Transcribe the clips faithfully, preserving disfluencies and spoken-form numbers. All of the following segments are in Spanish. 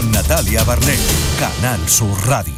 con Natalia Barnés, Canal Sur Radio.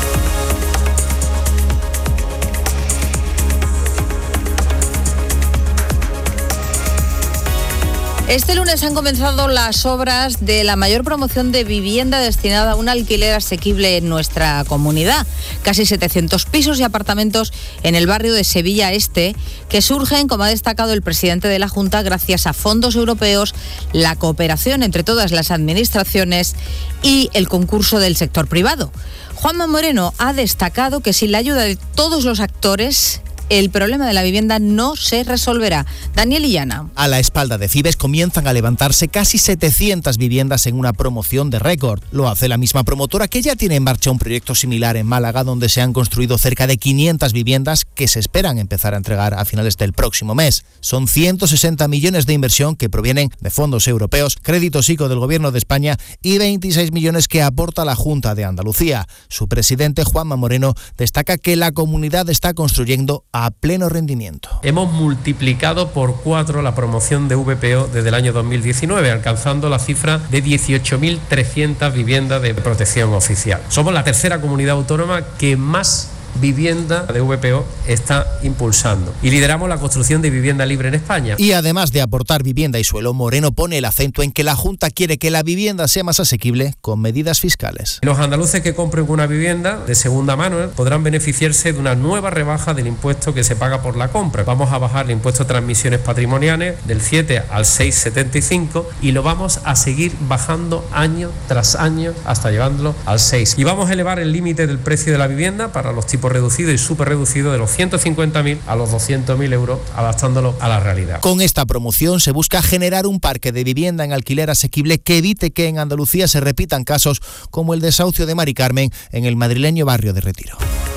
Este lunes han comenzado las obras de la mayor promoción de vivienda destinada a un alquiler asequible en nuestra comunidad. Casi setecientos pisos y apartamentos en el barrio de Sevilla Este, que surgen, como ha destacado el presidente de la Junta, gracias a fondos europeos, la cooperación entre todas las administraciones y el concurso del sector privado. Juanma Moreno ha destacado que sin la ayuda de todos los actores, el problema de la vivienda no se resolverá. Daniel Illana. A la espalda de Fibes comienzan a levantarse casi setecientas viviendas en una promoción de récord. Lo hace la misma promotora que ya tiene en marcha un proyecto similar en Málaga, donde se han construido cerca de quinientas viviendas que se esperan empezar a entregar a finales del próximo mes. Son ciento sesenta millones de inversión que provienen de fondos europeos, créditos I C O del Gobierno de España y veintiséis millones que aporta la Junta de Andalucía. Su presidente, Juanma Moreno, destaca que la comunidad está construyendo a pleno rendimiento. Hemos multiplicado por cuatro la promoción de V P O desde el año dos mil diecinueve, alcanzando la cifra de dieciocho mil trescientas viviendas de protección oficial. Somos la tercera comunidad autónoma que más vivienda de V P O está impulsando y lideramos la construcción de vivienda libre en España. Y además de aportar vivienda y suelo, Moreno pone el acento en que la Junta quiere que la vivienda sea más asequible con medidas fiscales. Los andaluces que compren una vivienda de segunda mano podrán beneficiarse de una nueva rebaja del impuesto que se paga por la compra. Vamos a bajar el impuesto de transmisiones patrimoniales del siete al seis coma setenta y cinco y lo vamos a seguir bajando año tras año hasta llevándolo al seis. Y vamos a elevar el límite del precio de la vivienda para los tipos reducido y súper reducido de los ciento cincuenta mil a los doscientos mil euros, adaptándolo a la realidad. Con esta promoción se busca generar un parque de vivienda en alquiler asequible que evite que en Andalucía se repitan casos como el desahucio de Mari Carmen en el madrileño barrio de Retiro.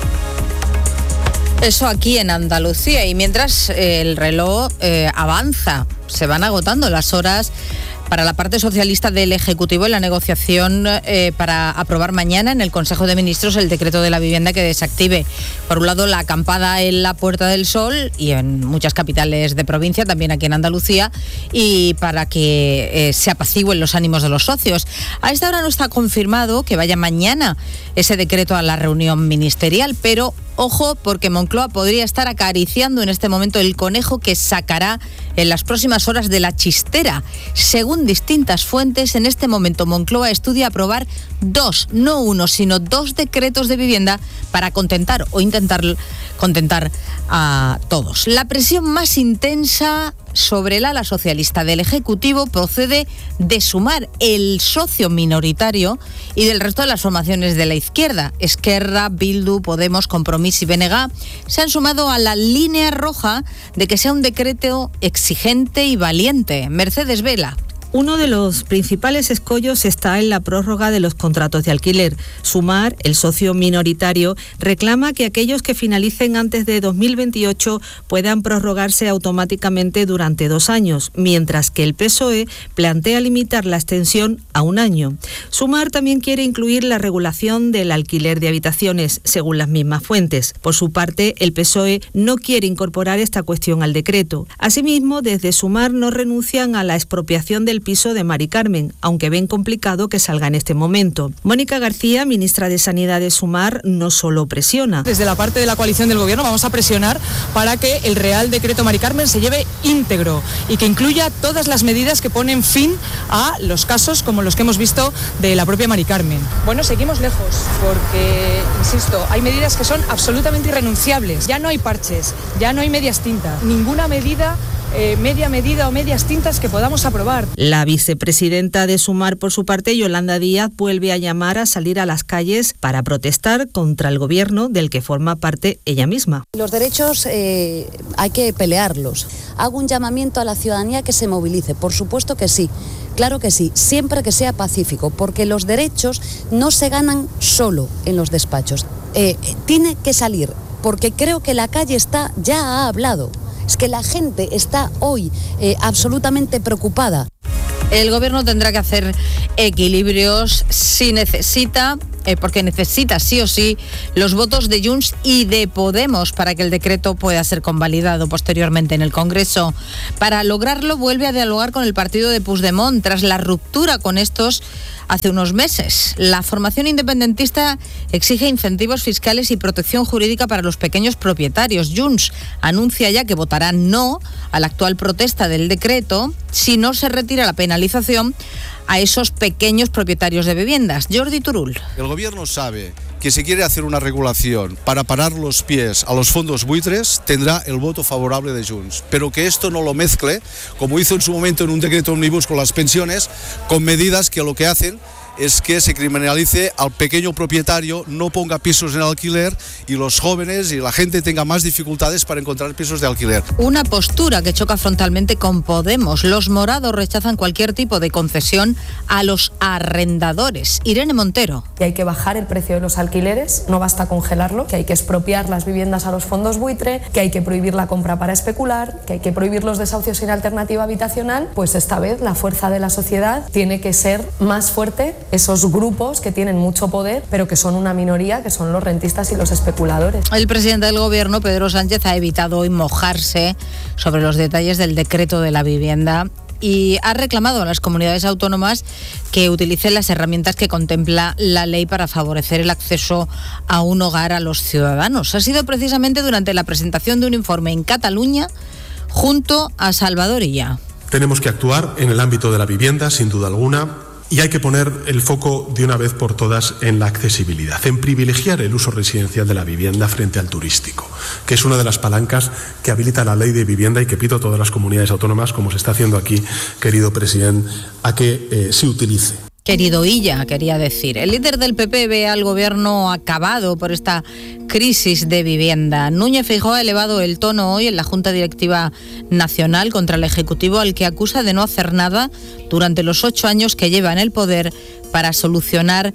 Eso aquí en Andalucía, y mientras eh, el reloj eh, avanza, se van agotando las horas para la parte socialista del Ejecutivo en la negociación eh, para aprobar mañana en el Consejo de Ministros el decreto de la vivienda que desactive, por un lado, la acampada en la Puerta del Sol y en muchas capitales de provincia, también aquí en Andalucía, y para que eh, se apacigüen los ánimos de los socios. A esta hora no está confirmado que vaya mañana ese decreto a la reunión ministerial, pero ojo, porque Moncloa podría estar acariciando en este momento el conejo que sacará en las próximas horas de la chistera. Según distintas fuentes, en este momento Moncloa estudia aprobar dos, no uno, sino dos decretos de vivienda para contentar o intentar contentar a todos. La presión más intensa sobre el ala socialista del Ejecutivo procede de Sumar, el socio minoritario, y del resto de las formaciones de la izquierda. Esquerra, Bildu, Podemos, Compromís y B N G se han sumado a la línea roja de que sea un decreto exigente y valiente. Mercedes Vela. Uno de los principales escollos está en la prórroga de los contratos de alquiler. Sumar, el socio minoritario, reclama que aquellos que finalicen antes de dos mil veintiocho puedan prorrogarse automáticamente durante dos años, mientras que el P S O E plantea limitar la extensión a un año. Sumar también quiere incluir la regulación del alquiler de habitaciones, según las mismas fuentes. Por su parte, el P S O E no quiere incorporar esta cuestión al decreto. Asimismo, desde Sumar no renuncian a la expropiación del piso de Mari Carmen, aunque ven complicado que salga en este momento. Mónica García, ministra de Sanidad de Sumar, no solo presiona. Desde la parte de la coalición del Gobierno vamos a presionar para que el Real Decreto Mari Carmen se lleve íntegro y que incluya todas las medidas que ponen fin a los casos como los que hemos visto de la propia Mari Carmen. Bueno, seguimos lejos porque, insisto, hay medidas que son absolutamente irrenunciables. Ya no hay parches, ya no hay medias tintas, ninguna medida Eh, media medida o medias tintas que podamos aprobar. La vicepresidenta de Sumar, por su parte, Yolanda Díaz, vuelve a llamar a salir a las calles para protestar contra el gobierno del que forma parte ella misma. Los derechos eh, hay que pelearlos. Hago un llamamiento a la ciudadanía que se movilice, por supuesto que sí. Claro que sí, siempre que sea pacífico, porque los derechos no se ganan solo en los despachos. Eh, tiene que salir, porque creo que la calle está, ya ha hablado. Es que la gente está hoy eh, absolutamente preocupada. El Gobierno tendrá que hacer equilibrios si necesita eh, porque necesita sí o sí los votos de Junts y de Podemos para que el decreto pueda ser convalidado posteriormente en el Congreso. Para lograrlo vuelve a dialogar con el partido de Puigdemont tras la ruptura con estos hace unos meses. La formación independentista exige incentivos fiscales y protección jurídica para los pequeños propietarios. Junts anuncia ya que votará no a la actual protesta del decreto si no se retira la penalización a esos pequeños propietarios de viviendas. Jordi Turull. El gobierno sabe que si quiere hacer una regulación para parar los pies a los fondos buitres, tendrá el voto favorable de Junts, pero que esto no lo mezcle, como hizo en su momento en un decreto omnibus con las pensiones, con medidas que lo que hacen es que se criminalice al pequeño propietario, no ponga pisos en alquiler y los jóvenes y la gente tenga más dificultades para encontrar pisos de alquiler. Una postura que choca frontalmente con Podemos. Los morados rechazan cualquier tipo de concesión a los arrendadores. Irene Montero. Y hay que bajar el precio de los alquileres, no basta congelarlo, que hay que expropiar las viviendas a los fondos buitre, que hay que prohibir la compra para especular, que hay que prohibir los desahucios sin alternativa habitacional. Pues esta vez la fuerza de la sociedad tiene que ser más fuerte. Esos grupos que tienen mucho poder, pero que son una minoría, que son los rentistas y los especuladores. El presidente del Gobierno, Pedro Sánchez, ha evitado hoy mojarse sobre los detalles del decreto de la vivienda y ha reclamado a las comunidades autónomas que utilicen las herramientas que contempla la ley para favorecer el acceso a un hogar a los ciudadanos. Ha sido precisamente durante la presentación de un informe en Cataluña junto a Salvador Illa. Tenemos que actuar en el ámbito de la vivienda, sin duda alguna. Y hay que poner el foco de una vez por todas en la accesibilidad, en privilegiar el uso residencial de la vivienda frente al turístico, que es una de las palancas que habilita la ley de vivienda y que pido a todas las comunidades autónomas, como se está haciendo aquí, querido presidente, a que eh, se utilice. Querido Illa, quería decir. El líder del P P ve al gobierno acabado por esta crisis de vivienda. Núñez Feijóo ha elevado el tono hoy en la Junta Directiva Nacional contra el Ejecutivo, al que acusa de no hacer nada durante los ocho años que lleva en el poder para solucionar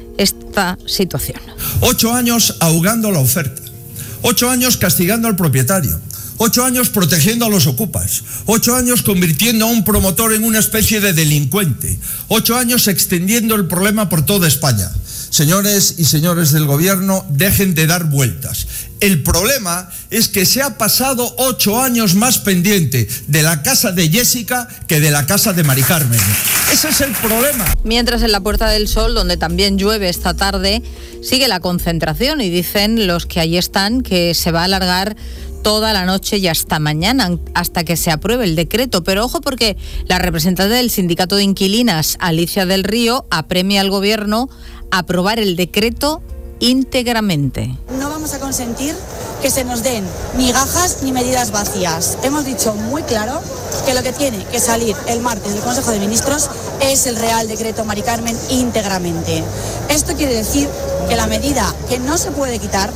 esta situación. Ocho años ahogando la oferta, ocho años castigando al propietario, ocho años protegiendo a los ocupas, ocho años convirtiendo a un promotor en una especie de delincuente, ocho años extendiendo el problema por toda España. Señores y señores del gobierno, dejen de dar vueltas. El problema es que se ha pasado ocho años más pendiente de la casa de Jessica que de la casa de Mari Carmen. Ese es el problema. Mientras en la Puerta del Sol, donde también llueve esta tarde, sigue la concentración y dicen los que allí están que se va a alargar toda la noche y hasta mañana, hasta que se apruebe el decreto. Pero ojo, porque la representante del Sindicato de Inquilinas, Alicia del Río, apremia al gobierno a aprobar el decreto íntegramente. No vamos a consentir que se nos den migajas ni medidas vacías. Hemos dicho muy claro que lo que tiene que salir el martes del Consejo de Ministros es el Real Decreto Mari Carmen íntegramente. Esto quiere decir que la medida que no se puede quitar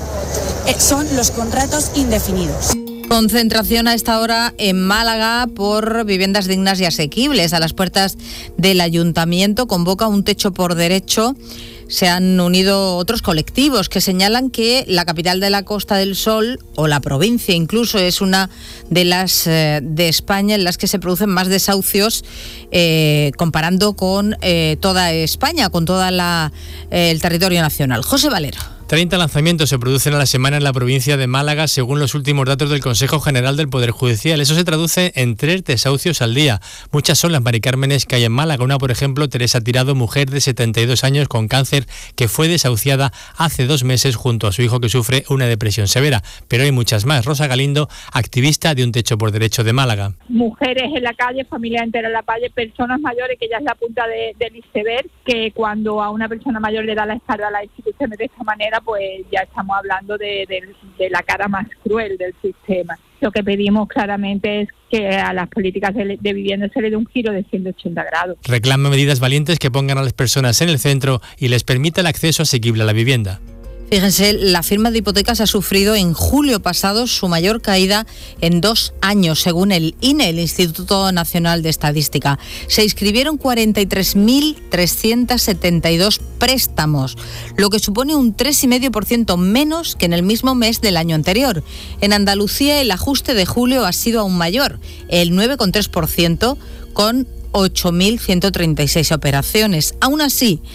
son los contratos indefinidos. Concentración a esta hora en Málaga por viviendas dignas y asequibles. A las puertas del Ayuntamiento convoca un techo por derecho. Se han unido otros colectivos que señalan que la capital de la Costa del Sol, o la provincia incluso, es una de las eh, de España en las que se producen más desahucios, eh, comparando con eh, toda España, con todo eh, el territorio nacional. José Valero. treinta lanzamientos se producen a la semana en la provincia de Málaga, según los últimos datos del Consejo General del Poder Judicial. Eso se traduce en tres desahucios al día. Muchas son las Mari Cármenes que hay en Málaga. Una, por ejemplo, Teresa Tirado, mujer de setenta y dos años con cáncer, que fue desahuciada hace dos meses junto a su hijo, que sufre una depresión severa. Pero hay muchas más. Rosa Galindo, activista de Un Techo por Derecho de Málaga. Mujeres en la calle, familia entera en la calle, personas mayores, que ya es la punta de, del iceberg, que cuando a una persona mayor le da la espalda a las instituciones de esta manera, pues ya estamos hablando de, de, de la cara más cruel del sistema. Lo que pedimos claramente es que a las políticas de, de vivienda se le dé un giro de ciento ochenta grados. Reclama medidas valientes que pongan a las personas en el centro y les permita el acceso asequible a la vivienda. Fíjense, la firma de hipotecas ha sufrido en julio pasado su mayor caída en dos años, según el I N E, el Instituto Nacional de Estadística. Se inscribieron cuarenta y tres mil trescientos setenta y dos préstamos, lo que supone un tres coma cinco por ciento menos que en el mismo mes del año anterior. En Andalucía el ajuste de julio ha sido aún mayor, el nueve coma tres por ciento, con ocho mil ciento treinta y seis operaciones. Aún así,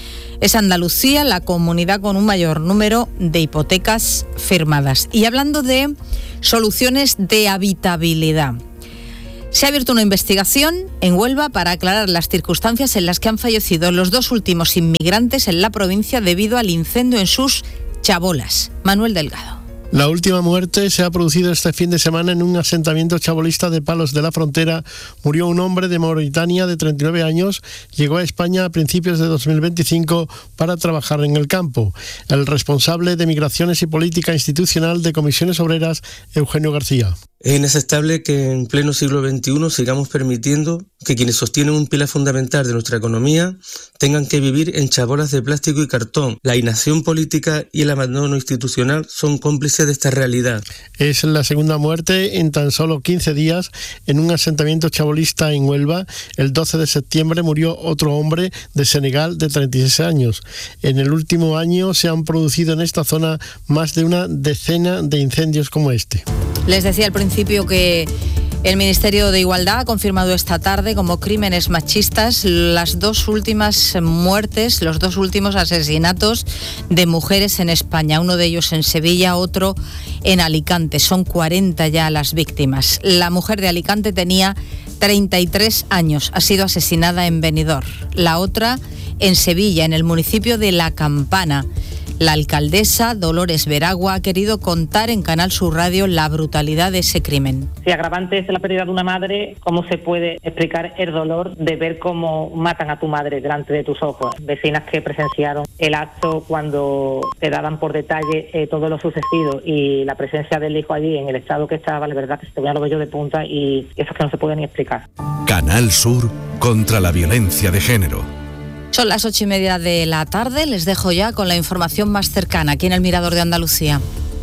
Es Andalucía la comunidad con un mayor número de hipotecas firmadas. Y hablando de soluciones de habitabilidad, se ha abierto una investigación en Huelva para aclarar las circunstancias en las que han fallecido los dos últimos inmigrantes en la provincia debido al incendio en sus chabolas. Manuel Delgado. La última muerte se ha producido este fin de semana en un asentamiento chabolista de Palos de la Frontera. Murió un hombre de Mauritania de treinta y nueve años. Llegó a España a principios de dos mil veinticinco para trabajar en el campo. El responsable de Migraciones y Política Institucional de Comisiones Obreras, Eugenio García. Es inaceptable que en pleno siglo veintiuno sigamos permitiendo que quienes sostienen un pilar fundamental de nuestra economía tengan que vivir en chabolas de plástico y cartón. La inacción política y el abandono institucional son cómplices de esta realidad. Es la segunda muerte en tan solo quince días en un asentamiento chabolista en Huelva. El doce de septiembre murió otro hombre de Senegal de treinta y seis años. En el último año se han producido en esta zona más de una decena de incendios como este. Les decía al principio que el Ministerio de Igualdad ha confirmado esta tarde como crímenes machistas las dos últimas muertes, los dos últimos asesinatos de mujeres en España. Uno de ellos en Sevilla, otro en Alicante. Son cuarenta ya las víctimas. La mujer de Alicante tenía treinta y tres años. Ha sido asesinada en Benidorm. La otra en Sevilla, en el municipio de La Campana. La alcaldesa Dolores Veragua ha querido contar en Canal Sur Radio la brutalidad de ese crimen. Si agravante es la pérdida de una madre, ¿cómo se puede explicar el dolor de ver cómo matan a tu madre delante de tus ojos? Vecinas que presenciaron el acto cuando te daban por detalle eh, todo lo sucedido y la presencia del hijo allí en el estado que estaba, la verdad que se te veía los vellos de punta y eso es que no se puede ni explicar. Canal Sur contra la violencia de género. Son las ocho y media de la tarde, les dejo ya con la información más cercana aquí en el Mirador de Andalucía.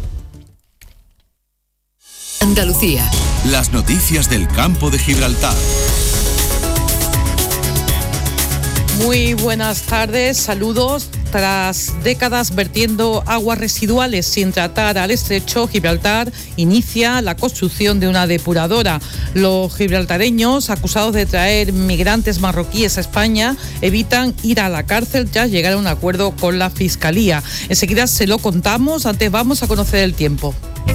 Andalucía. Las noticias del campo de Gibraltar. Muy buenas tardes, saludos. Tras décadas vertiendo aguas residuales sin tratar al estrecho, Gibraltar inicia la construcción de una depuradora. Los gibraltareños, acusados de traer migrantes marroquíes a España, evitan ir a la cárcel tras llegar a un acuerdo con la Fiscalía. Enseguida se lo contamos, antes vamos a conocer el tiempo.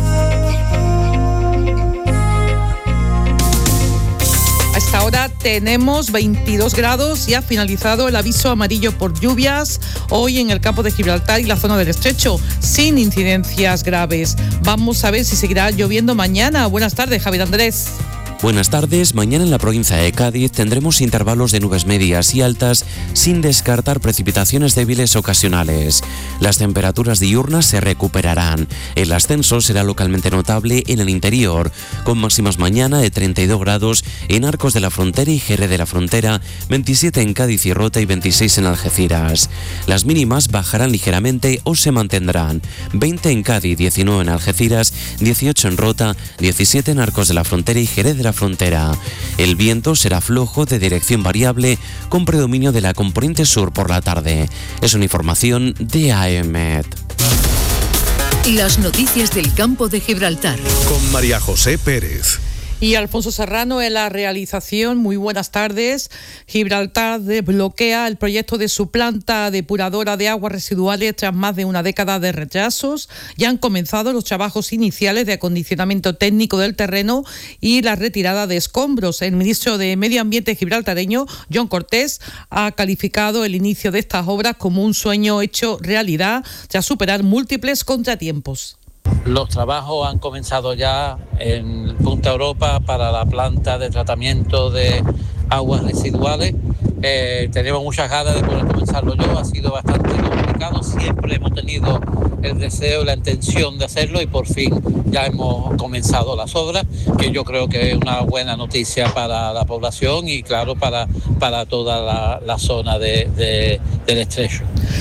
A esta hora tenemos veintidós grados y ha finalizado el aviso amarillo por lluvias hoy en el campo de Gibraltar y la zona del estrecho, sin incidencias graves. Vamos a ver si seguirá lloviendo mañana. Buenas tardes, Javier Andrés. Buenas tardes. Mañana en la provincia de Cádiz tendremos intervalos de nubes medias y altas sin descartar precipitaciones débiles ocasionales. Las temperaturas diurnas se recuperarán. El ascenso será localmente notable en el interior, con máximas mañana de treinta y dos grados en Arcos de la Frontera y Jerez de la Frontera, veintisiete en Cádiz y Rota y veintiséis en Algeciras. Las mínimas bajarán ligeramente o se mantendrán. veinte en Cádiz, diecinueve en Algeciras, dieciocho en Rota, diecisiete en Arcos de la Frontera y Jerez de la Frontera. El viento será flojo de dirección variable con predominio de la componente sur por la tarde. Es una información de A E M E T. Las noticias del campo de Gibraltar. Con María José Pérez. Y Alfonso Serrano en la realización. Muy buenas tardes. Gibraltar desbloquea el proyecto de su planta depuradora de aguas residuales tras más de una década de retrasos. Ya han comenzado los trabajos iniciales de acondicionamiento técnico del terreno y la retirada de escombros. El ministro de Medio Ambiente gibraltareño, John Cortés, ha calificado el inicio de estas obras como un sueño hecho realidad tras superar múltiples contratiempos. Los trabajos han comenzado ya en Punta Europa para la planta de tratamiento de aguas residuales. Eh, tenemos muchas ganas de poder comenzarlo yo, ha sido bastante complicado, siempre hemos tenido el deseo y la intención de hacerlo y por fin ya hemos comenzado las obras, que yo creo que es una buena noticia para la población y claro para, para toda la, la zona de, de, del estrecho.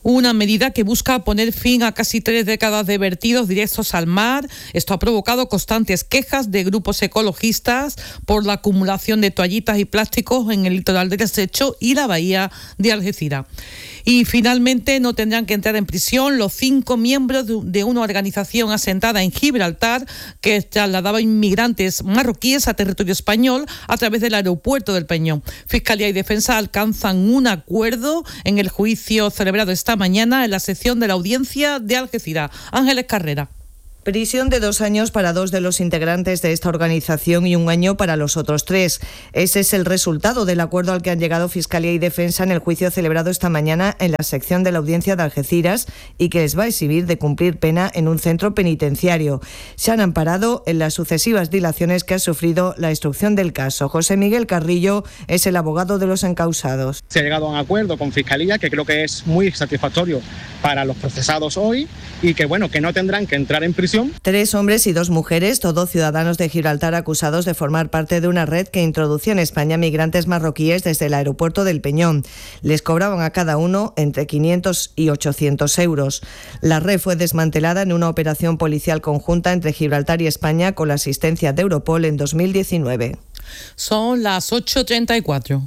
Una medida que busca poner fin a casi tres décadas de vertidos directos al mar. Esto ha provocado constantes quejas de grupos ecologistas por la acumulación de toallitas y plásticos en el litoral del Estrecho y la bahía de Algeciras. Y finalmente no tendrán que entrar en prisión los cinco miembros de una organización asentada en Gibraltar que trasladaba inmigrantes marroquíes a territorio español a través del aeropuerto del Peñón. Fiscalía y Defensa alcanzan un acuerdo en el juicio celebrado esta mañana en la sección de la audiencia de Algeciras. Ángeles Carrera. Prisión de dos años para dos de los integrantes de esta organización y un año para los otros tres. Ese es el resultado del acuerdo al que han llegado Fiscalía y Defensa en el juicio celebrado esta mañana en la sección de la audiencia de Algeciras y que les va a eximir de cumplir pena en un centro penitenciario. Se han amparado en las sucesivas dilaciones que ha sufrido la instrucción del caso. José Miguel Carrillo es el abogado de los encausados. Se ha llegado a un acuerdo con Fiscalía que creo que es muy satisfactorio para los procesados hoy y que, bueno, que no tendrán que entrar en prisión. Tres hombres y dos mujeres, todos ciudadanos de Gibraltar, acusados de formar parte de una red que introducía en España migrantes marroquíes desde el aeropuerto del Peñón. Les cobraban a cada uno entre quinientos y ochocientos euros. La red fue desmantelada en una operación policial conjunta entre Gibraltar y España con la asistencia de Europol en dos mil diecinueve. Son las ocho treinta y cuatro.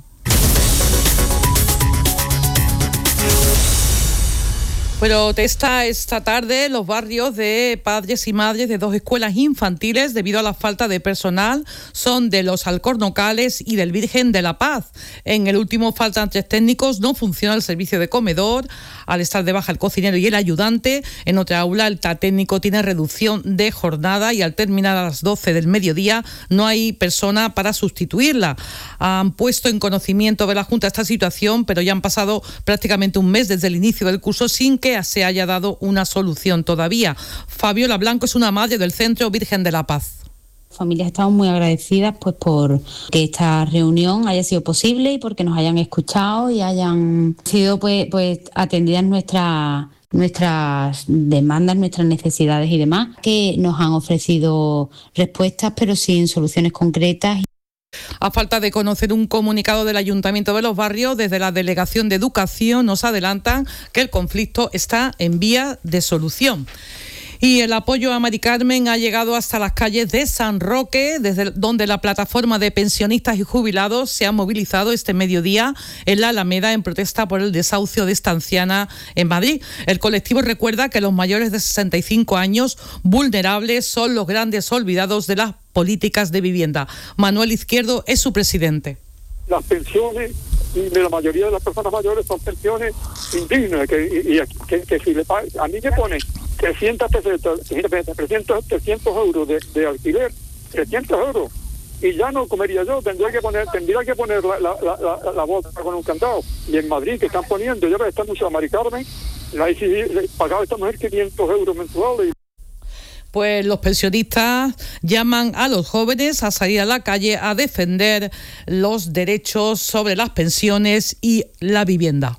Protesta esta tarde los barrios de padres y madres de dos escuelas infantiles debido a la falta de personal. Son de los Alcornocales y del Virgen de la Paz. En el último faltan tres técnicos, no funciona el servicio de comedor. Al estar de baja el cocinero y el ayudante, en otra aula el técnico tiene reducción de jornada y al terminar a las doce del mediodía no hay persona para sustituirla. Han puesto en conocimiento de la Junta esta situación, pero ya han pasado prácticamente un mes desde el inicio del curso sin que se haya dado una solución todavía. Fabiola Blanco es una madre del Centro Virgen de la Paz. Familias estamos muy agradecidas pues por que esta reunión haya sido posible y porque nos hayan escuchado y hayan sido pues, pues atendidas nuestras nuestras demandas, nuestras necesidades y demás, que nos han ofrecido respuestas pero sin soluciones concretas. A falta de conocer un comunicado del Ayuntamiento de los Barrios, desde la Delegación de Educación nos adelantan que el conflicto está en vía de solución. Y el apoyo a Mari Carmen ha llegado hasta las calles de San Roque, desde donde la plataforma de pensionistas y jubilados se ha movilizado este mediodía en la Alameda en protesta por el desahucio de esta anciana en Madrid. El colectivo recuerda que los mayores de sesenta y cinco años vulnerables son los grandes olvidados de las políticas de vivienda. Manuel Izquierdo es su presidente. Las pensiones de la mayoría de las personas mayores son pensiones indignas, que, y, y, que, que si le pagan, a mí me ponen trescientos pesetas, trescientos, trescientos euros de, de alquiler, trescientos euros, y ya no comería yo, tendría que poner tendría que poner la, la, la, la, la boca con un candado. Y en Madrid, que están poniendo, yo están mucho a Mari Carmen, la I C D le pagaba a esta mujer quinientos euros mensuales. Pues los pensionistas llaman a los jóvenes a salir a la calle a defender los derechos sobre las pensiones y la vivienda.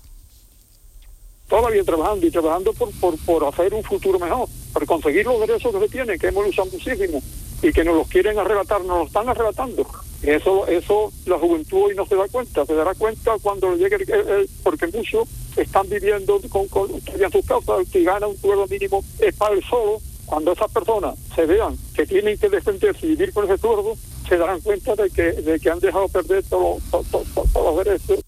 Todavía trabajando y trabajando por, por, por hacer un futuro mejor, por conseguir los derechos que se tienen, que hemos luchado muchísimo y que nos los quieren arrebatar, nos los están arrebatando. Eso eso la juventud hoy no se da cuenta, se dará cuenta cuando llegue, el, el, el, porque muchos están viviendo con, con, en sus casas, que gana un sueldo mínimo es para el solo. Cuando esas personas se vean que tienen que defenderse y vivir con ese sueldo, se darán cuenta de que, de que han dejado perder todos todo, todo, todo los derechos.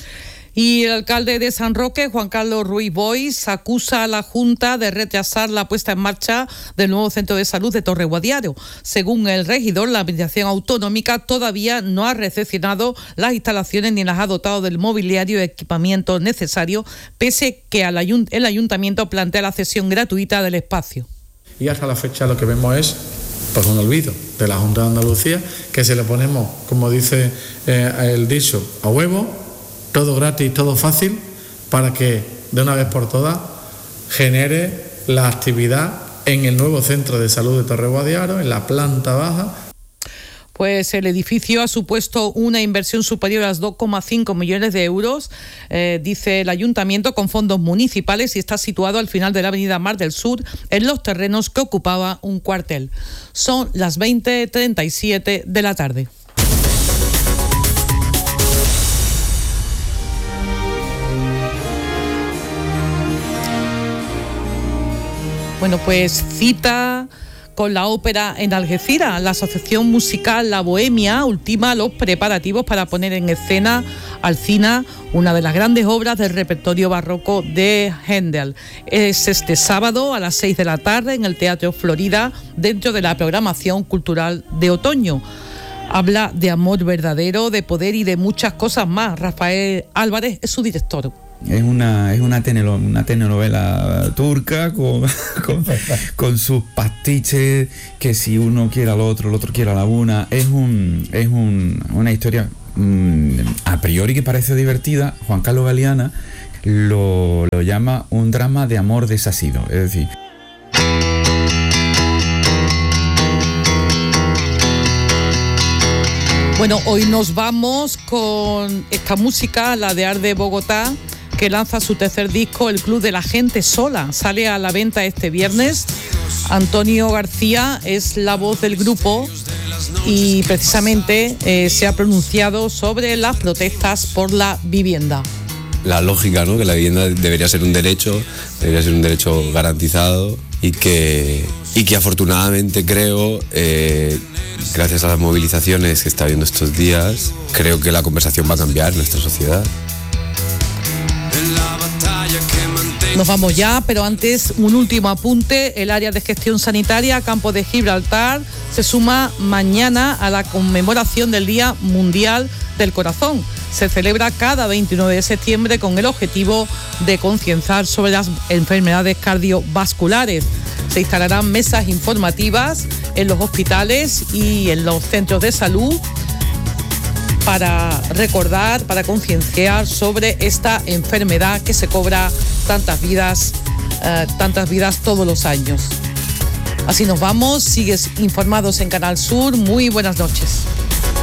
Y el alcalde de San Roque, Juan Carlos Ruiz Boix, acusa a la Junta de retrasar la puesta en marcha del nuevo centro de salud de Torre Guadiaro. Según el regidor, la administración autonómica todavía no ha recepcionado las instalaciones ni las ha dotado del mobiliario y equipamiento necesario, pese que el ayuntamiento plantea la cesión gratuita del espacio. Y hasta la fecha lo que vemos es pues un olvido de la Junta de Andalucía, que se le ponemos, como dice eh, el dicho, a huevo, todo gratis, todo fácil, para que de una vez por todas genere la actividad en el nuevo centro de salud de Torre Guadiaro, en la planta baja. Pues el edificio ha supuesto una inversión superior a los dos coma cinco millones de euros, eh, dice el ayuntamiento, con fondos municipales, y está situado al final de la avenida Mar del Sur, en los terrenos que ocupaba un cuartel. Son las veinte treinta y siete de la tarde. Bueno, pues cita con la ópera en Algeciras. La Asociación Musical La Bohemia ultima los preparativos para poner en escena Alcina, una de las grandes obras del repertorio barroco de Händel. Es este sábado a las seis de la tarde en el Teatro Florida, dentro de la programación cultural de otoño. Habla de amor verdadero, de poder y de muchas cosas más. Rafael Álvarez es su director. Es una, es una, tenelo, una telenovela turca con, con, con sus pastiches, que si uno quiere al otro, el otro quiere a la una. Es, un, es un, una historia mmm, a priori que parece divertida. Juan Carlos Galeana lo, lo llama un drama de amor desasido, es decir... Bueno, hoy nos vamos con esta música, la de Arde Bogotá, que lanza su tercer disco, El Club de la Gente Sola. Sale a la venta este viernes. Antonio García es la voz del grupo y precisamente eh, se ha pronunciado sobre las protestas por la vivienda. La lógica, ¿no? Que la vivienda debería ser un derecho, debería ser un derecho garantizado y que, y que afortunadamente creo, eh, gracias a las movilizaciones que está habiendo estos días, creo que la conversación va a cambiar en nuestra sociedad. Nos vamos ya, pero antes un último apunte. El área de gestión sanitaria Campo de Gibraltar se suma mañana a la conmemoración del Día Mundial del Corazón. Se celebra cada veintinueve de septiembre con el objetivo de concienciar sobre las enfermedades cardiovasculares. Se instalarán mesas informativas en los hospitales y en los centros de salud para recordar, para concienciar sobre esta enfermedad que se cobra tantas vidas, eh, tantas vidas todos los años. Así nos vamos, sigues informados en Canal Sur, muy buenas noches.